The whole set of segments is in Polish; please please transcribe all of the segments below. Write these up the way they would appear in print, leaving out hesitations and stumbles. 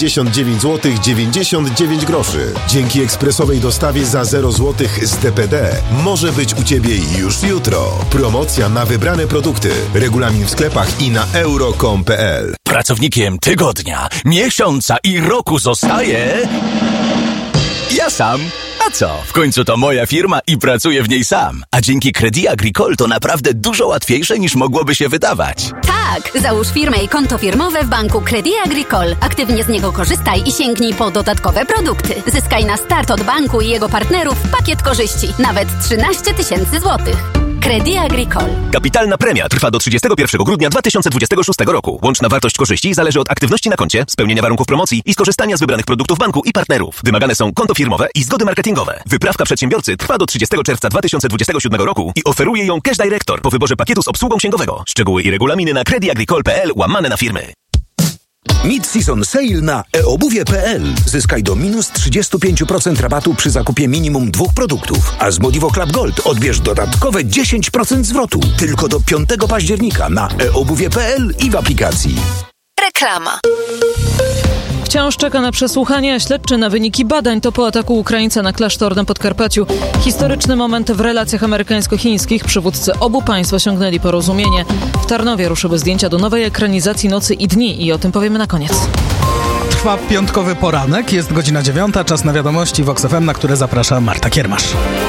99 zł 99 groszy. Dzięki ekspresowej dostawie za 0 zł z DPD może być u Ciebie już jutro. Promocja na wybrane produkty. Regulamin w sklepach i na euro.com.pl. Pracownikiem tygodnia, miesiąca i roku zostaje... ja sam. A co? W końcu to moja firma i pracuję w niej sam. A dzięki Crédit Agricole to naprawdę dużo łatwiejsze niż mogłoby się wydawać. Tak! Załóż firmę i konto firmowe w banku Crédit Agricole. Aktywnie z niego korzystaj i sięgnij po dodatkowe produkty. Zyskaj na start od banku i jego partnerów pakiet korzyści. Nawet 13 000 złotych. Crédit Agricole. Kapitalna premia trwa do 31 grudnia 2026 roku. Łączna wartość korzyści zależy od aktywności na koncie, spełnienia warunków promocji i skorzystania z wybranych produktów banku i partnerów. Wymagane są konto firmowe i zgody marketingowe. Wyprawka przedsiębiorcy trwa do 30 czerwca 2027 roku i oferuje ją Cash Director po wyborze pakietu z obsługą księgowego. Szczegóły i regulaminy na creditagricole.pl/firmy. Mid-season sale na eobuwie.pl. Zyskaj do minus 35% rabatu przy zakupie minimum 2 produktów. A z Modivo Club Gold odbierz dodatkowe 10% zwrotu. Tylko do 5 października na eobuwie.pl i w aplikacji. Reklama. Wciąż czeka na przesłuchanie, a śledczy na wyniki badań. To po ataku Ukraińca na klasztor na Podkarpaciu. Historyczny moment w relacjach amerykańsko-chińskich. Przywódcy obu państw osiągnęli porozumienie. W Tarnowie ruszyły zdjęcia do nowej ekranizacji Nocy i Dni i o tym powiemy na koniec. Trwa piątkowy poranek, jest godzina 9, czas na wiadomości Vox FM, na które zaprasza Marta Kiermasz.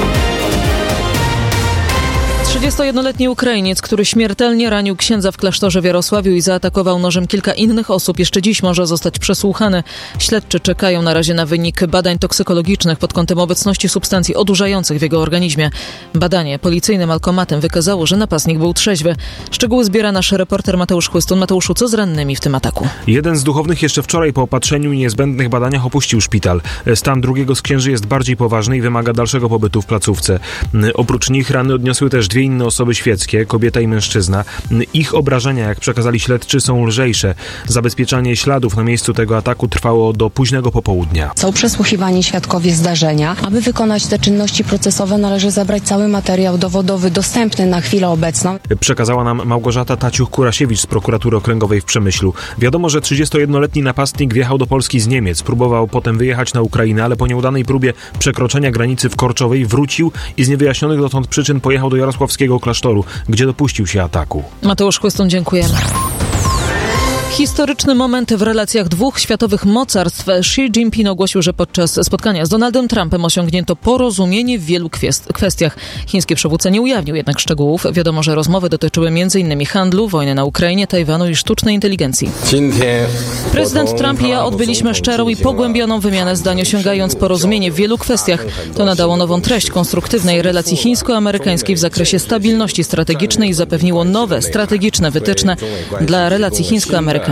31-letni Ukrainiec, który śmiertelnie ranił księdza w klasztorze w Jarosławiu i zaatakował nożem kilka innych osób, jeszcze dziś może zostać przesłuchany. Śledczy czekają na razie na wynik badań toksykologicznych pod kątem obecności substancji odurzających w jego organizmie. Badanie policyjnym alkomatem wykazało, że napastnik był trzeźwy. Szczegóły zbiera nasz reporter Mateusz Chłystun. Mateuszu, co z rannymi w tym ataku? Jeden z duchownych jeszcze wczoraj po opatrzeniu i niezbędnych badaniach opuścił szpital. Stan drugiego z księży jest bardziej poważny i wymaga dalszego pobytu w placówce. Oprócz nich rany odniosły też dwie inne osoby świeckie, kobieta i mężczyzna. Ich obrażenia, jak przekazali śledczy, są lżejsze. Zabezpieczanie śladów na miejscu tego ataku trwało do późnego popołudnia. Są przesłuchiwani świadkowie zdarzenia. Aby wykonać te czynności procesowe, należy zebrać cały materiał dowodowy dostępny na chwilę obecną. Przekazała nam Małgorzata Taciuch-Kurasiewicz z prokuratury okręgowej w Przemyślu. Wiadomo, że 31-letni napastnik wjechał do Polski z Niemiec. Próbował potem wyjechać na Ukrainę, ale po nieudanej próbie przekroczenia granicy w Korczowej wrócił i z niewyjaśnionych dotąd przyczyn pojechał do jarosławskiego klasztoru, gdzie dopuścił się ataku. Mateusz Chłystun, dziękujemy. Historyczny moment w relacjach dwóch światowych mocarstw. Xi Jinping ogłosił, że podczas spotkania z Donaldem Trumpem osiągnięto porozumienie w wielu kwestiach. Chiński przywódca nie ujawnił jednak szczegółów. Wiadomo, że rozmowy dotyczyły m.in. handlu, wojny na Ukrainie, Tajwanu i sztucznej inteligencji. Prezydent Trump i ja odbyliśmy szczerą i pogłębioną wymianę zdań, osiągając porozumienie w wielu kwestiach. To nadało nową treść konstruktywnej relacji chińsko-amerykańskiej w zakresie stabilności strategicznej i zapewniło nowe strategiczne wytyczne dla relacji chińsko-amerykańskich.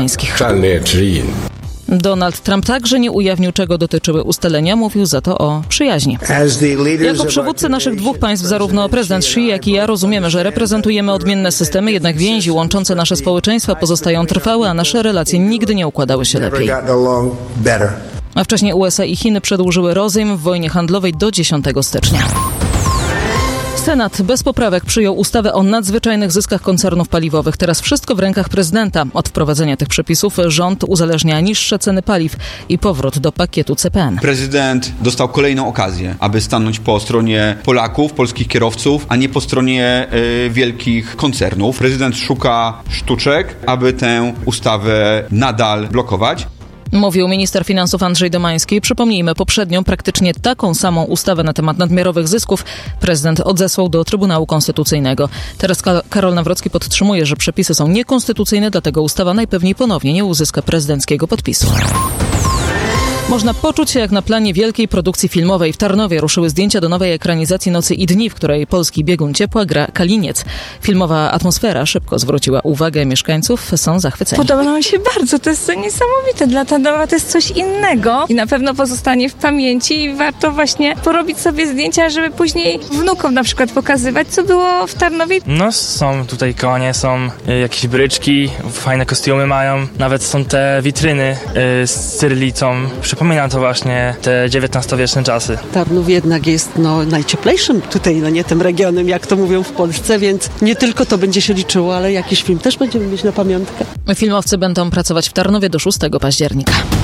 Donald Trump także nie ujawnił, czego dotyczyły ustalenia, mówił za to o przyjaźni. Jako przywódcy naszych dwóch państw, zarówno prezydent Xi, jak i ja rozumiemy, że reprezentujemy odmienne systemy, jednak więzi łączące nasze społeczeństwa pozostają trwałe, a nasze relacje nigdy nie układały się lepiej. A wcześniej USA i Chiny przedłużyły rozejm w wojnie handlowej do 10 stycznia. Senat bez poprawek przyjął ustawę o nadzwyczajnych zyskach koncernów paliwowych. Teraz wszystko w rękach prezydenta. Od wprowadzenia tych przepisów rząd uzależnia niższe ceny paliw i powrót do pakietu CPN. Prezydent dostał kolejną okazję, aby stanąć po stronie Polaków, polskich kierowców, a nie po stronie wielkich koncernów. Prezydent szuka sztuczek, aby tę ustawę nadal blokować. Mówił minister finansów Andrzej Domański. Przypomnijmy, poprzednią praktycznie taką samą ustawę na temat nadmiarowych zysków prezydent odesłał do Trybunału Konstytucyjnego. Teraz Karol Nawrocki podtrzymuje, że przepisy są niekonstytucyjne, dlatego ustawa najpewniej ponownie nie uzyska prezydenckiego podpisu. Można poczuć się jak na planie wielkiej produkcji filmowej. W Tarnowie ruszyły zdjęcia do nowej ekranizacji Nocy i Dni, w której polski biegun ciepła gra Kaliniec. Filmowa atmosfera szybko zwróciła uwagę mieszkańców, są zachwyceni. Podoba nam się bardzo, to jest niesamowite. Dla Tarnowa to jest coś innego i na pewno pozostanie w pamięci i warto właśnie porobić sobie zdjęcia, żeby później wnukom na przykład pokazywać, co było w Tarnowie. No są tutaj konie, są jakieś bryczki, fajne kostiumy mają, nawet są te witryny z cyrylicą. Przypomina to właśnie te XIX-wieczne czasy. Tarnów jednak jest najcieplejszym tutaj, nie tym regionem, jak to mówią w Polsce, więc nie tylko to będzie się liczyło, ale jakiś film też będziemy mieć na pamiątkę. Filmowcy będą pracować w Tarnowie do 6 października.